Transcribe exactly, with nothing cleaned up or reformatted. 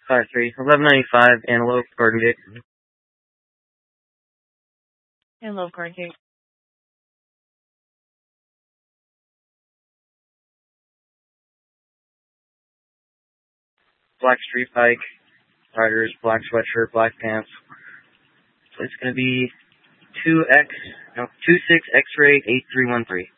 five three, eleven ninety-five, Antelope, Garden Gate. Antelope, Garden Gate. Black street bike, riders, black sweatshirt, black pants. So it's going to be two X, no, two six X-ray eight three one three.